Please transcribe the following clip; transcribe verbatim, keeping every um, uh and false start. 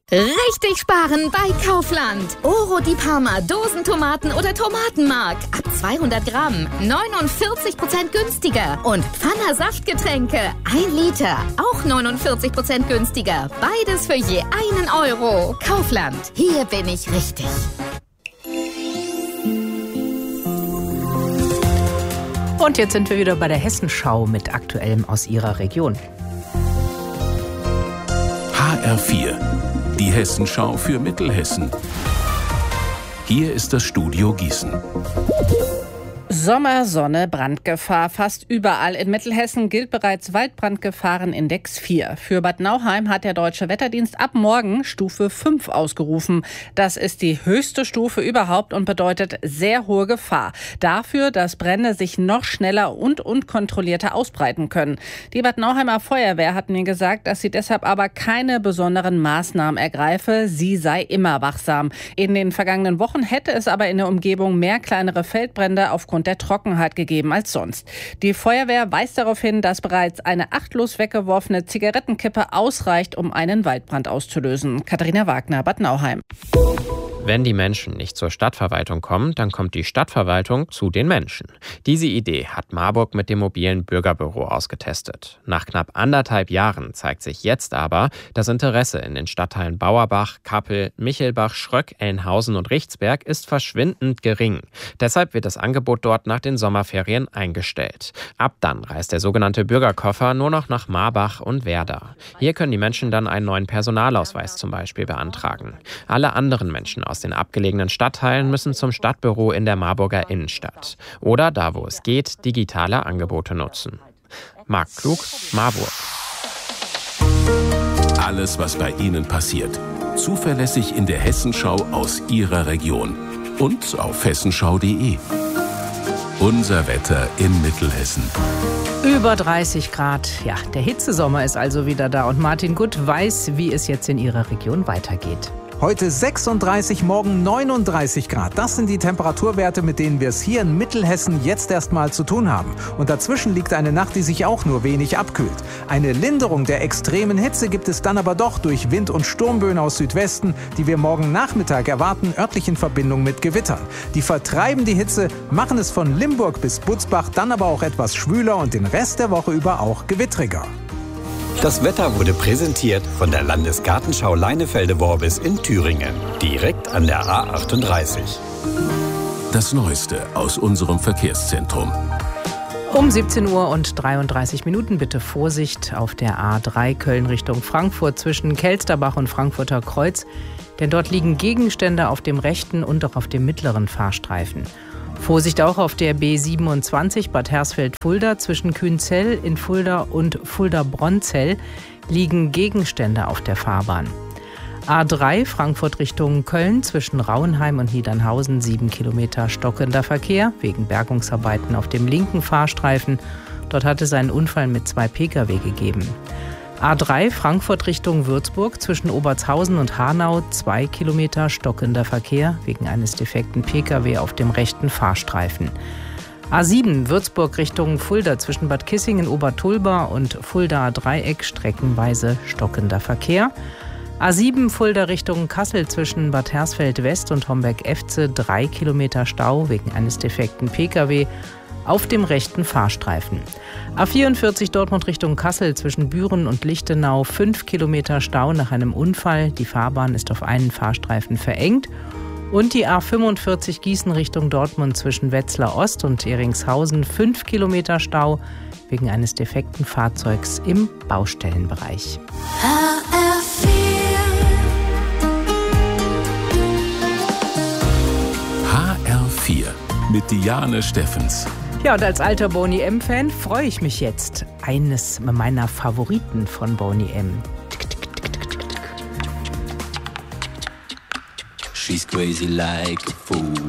Richtig sparen bei Kaufland. Oro di Parma, Dosentomaten oder Tomatenmark. Ab zweihundert Gramm, neunundvierzig Prozent günstiger. Und Pfanner Saftgetränke, ein Liter, auch neunundvierzig Prozent günstiger. Beides für je einen Euro. Kaufland, hier bin ich richtig. Und jetzt sind wir wieder bei der Hessenschau mit Aktuellem aus Ihrer Region. H R vier, die Hessenschau für Mittelhessen. Hier ist das Studio Gießen. Sommer, Sonne, Brandgefahr. Fast überall in Mittelhessen gilt bereits Waldbrandgefahrenindex vier. Für Bad Nauheim hat der Deutsche Wetterdienst ab morgen Stufe fünf ausgerufen. Das ist die höchste Stufe überhaupt und bedeutet sehr hohe Gefahr. Dafür, dass Brände sich noch schneller und unkontrollierter ausbreiten können. Die Bad Nauheimer Feuerwehr hat mir gesagt, dass sie deshalb aber keine besonderen Maßnahmen ergreife. Sie sei immer wachsam. In den vergangenen Wochen hätte es aber in der Umgebung mehr kleinere Feldbrände aufgrund der Trockenheit gegeben als sonst. Die Feuerwehr weist darauf hin, dass bereits eine achtlos weggeworfene Zigarettenkippe ausreicht, um einen Waldbrand auszulösen. Katharina Wagner, Bad Nauheim. Wenn die Menschen nicht zur Stadtverwaltung kommen, dann kommt die Stadtverwaltung zu den Menschen. Diese Idee hat Marburg mit dem mobilen Bürgerbüro ausgetestet. Nach knapp anderthalb Jahren zeigt sich jetzt aber das Interesse in den Stadtteilen Bauerbach, Kappel, Michelbach, Schröck, Elnhausen und Richtsberg ist verschwindend gering. Deshalb wird das Angebot dort nach den Sommerferien eingestellt. Ab dann reist der sogenannte Bürgerkoffer nur noch nach Marbach und Werder. Hier können die Menschen dann einen neuen Personalausweis zum Beispiel beantragen. Alle anderen Menschen aus den abgelegenen Stadtteilen müssen zum Stadtbüro in der Marburger Innenstadt. Oder, da wo es geht, digitale Angebote nutzen. Marc Klug, Marburg. Alles, was bei Ihnen passiert. Zuverlässig in der Hessenschau aus Ihrer Region. Und auf hessenschau punkt de. Unser Wetter in Mittelhessen. Über dreißig Grad. Ja, der Hitzesommer ist also wieder da. Und Martin Gutt weiß, wie es jetzt in Ihrer Region weitergeht. Heute sechsunddreißig, morgen neununddreißig Grad. Das sind die Temperaturwerte, mit denen wir es hier in Mittelhessen jetzt erstmal zu tun haben. Und dazwischen liegt eine Nacht, die sich auch nur wenig abkühlt. Eine Linderung der extremen Hitze gibt es dann aber doch durch Wind- und Sturmböen aus Südwesten, die wir morgen Nachmittag erwarten, örtlich in Verbindung mit Gewittern. Die vertreiben die Hitze, machen es von Limburg bis Butzbach dann aber auch etwas schwüler und den Rest der Woche über auch gewittriger. Das Wetter wurde präsentiert von der Landesgartenschau Leinefelde-Worbis in Thüringen, direkt an der A achtunddreißig. Das Neueste aus unserem Verkehrszentrum. Um siebzehn Uhr und dreiunddreißig Minuten bitte Vorsicht auf der A drei Köln Richtung Frankfurt zwischen Kelsterbach und Frankfurter Kreuz, denn dort liegen Gegenstände auf dem rechten und auch auf dem mittleren Fahrstreifen. Vorsicht auch auf der B siebenundzwanzig Bad Hersfeld-Fulda zwischen Künzell in Fulda und Fulda-Bronzell liegen Gegenstände auf der Fahrbahn. A drei Frankfurt Richtung Köln zwischen Rauenheim und Niedernhausen sieben Kilometer stockender Verkehr wegen Bergungsarbeiten auf dem linken Fahrstreifen. Dort hat es einen Unfall mit zwei Pkw gegeben. A drei Frankfurt Richtung Würzburg zwischen Obertshausen und Hanau zwei Kilometer stockender Verkehr wegen eines defekten Pkw auf dem rechten Fahrstreifen. A sieben Würzburg Richtung Fulda zwischen Bad Kissingen, Obertulba und Fulda Dreieck streckenweise stockender Verkehr. A sieben Fulda Richtung Kassel zwischen Bad Hersfeld West und Homberg-Efze drei Kilometer Stau wegen eines defekten Pkw auf dem rechten Fahrstreifen. A vierundvierzig Dortmund Richtung Kassel zwischen Büren und Lichtenau fünf Kilometer Stau nach einem Unfall. Die Fahrbahn ist auf einen Fahrstreifen verengt. Und die A fünfundvierzig Gießen Richtung Dortmund zwischen Wetzlar Ost und Eringshausen fünf Kilometer Stau wegen eines defekten Fahrzeugs im Baustellenbereich. H R vier H R vier mit Diane Steffens. Ja, und als alter Boney M-Fan freue ich mich jetzt. Eines meiner Favoriten von Boney M. She's crazy like a fool.